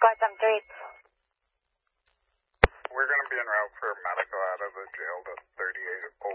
Quantum 3. We're going to be en route for medical out of the jail to 38